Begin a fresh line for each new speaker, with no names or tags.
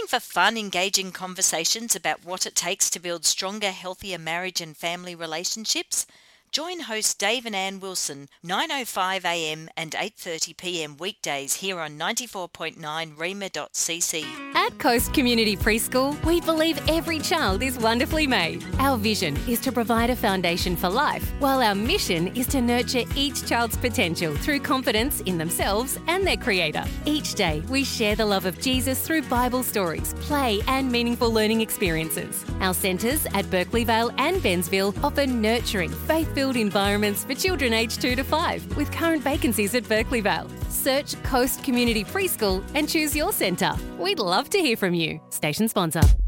Looking for fun, engaging conversations about what it takes to build stronger, healthier marriage and family relationships? Join host Dave and Ann Wilson, 9:05am and 8:30pm weekdays here on 94.9 Rema.cc.
At Coast Community Preschool, we believe every child is wonderfully made. Our vision is to provide a foundation for life, while our mission is to nurture each child's potential through confidence in themselves and their Creator. Each day, we share the love of Jesus through Bible stories, play and meaningful learning experiences. Our centres at Berkeley Vale and Bensville offer nurturing, faith-filled environments for children aged 2 to 5, with current vacancies at Berkeley Vale. Search Coast Community Preschool and choose your centre. We'd love to hear from you. Station sponsor.